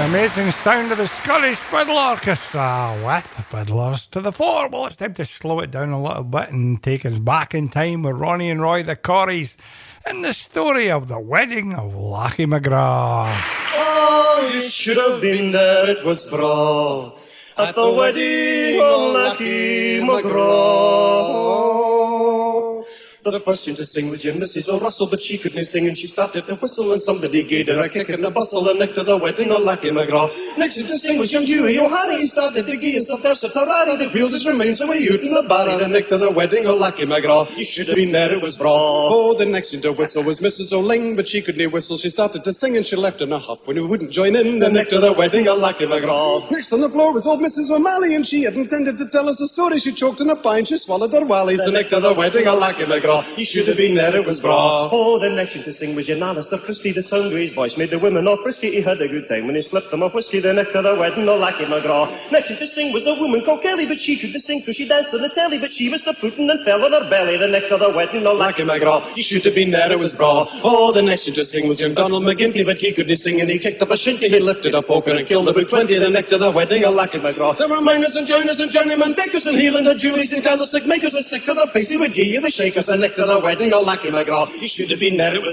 Amazing sound of the Scottish Fiddle Orchestra with fiddlers to the fore. Well, it's time to slow it down a little bit and take us back in time with Ronnie and Roy the Corries and the story of the wedding of Lachie McGraw. Oh, you should have been there, it was braw, at the wedding of Lachie McGraw. The first tune to sing was your Mrs. O'Russell, but she couldn't sing and she started to whistle and somebody gave her a kick and a bustle and next to the wedding of Lachie McGraw. Next tune to sing was young Hughie O'Hara, he started to give us a Versatile, the wheel just remains away out in the bar and next to the wedding of Lachie McGraw. You should have been there, it was braw. Oh, the next tune to whistle was Mrs. O'Ling, but she couldn't whistle, she started to sing and she left in a huff when we wouldn't join in the next to the wedding of Lachie McGraw. Next on the floor was old Mrs. O'Malley and she had intended to tell us a story, she choked in a pie and she swallowed her wallies the next to the wedding of Lachie McGraw. You should have been there, it was braw. Oh, the next tune to sing was your Alistair Christie. The sound of his voice made the women all frisky. He had a good time when he slipped them off whiskey the next to the wedding of Lachie McGraw. Next tune to sing was a woman called Kelly, but she couldn't sing, so she danced on the telly, but she was the footin' and fell on her belly the next to the wedding of Lachie McGraw. You should have been there, it was braw. Oh, the next tune to sing was young Donald McGinty, but he couldn't sing and he kicked up a shinty. He lifted a poker and killed about 20 the next to the wedding of Lachie McGraw. There were miners and joiners and journeymen, bakers and healing and Julies and candlestick makers, and sick to their face he would give you the shakers and next to the wedding of Lachie McGraw. You should have been there, it was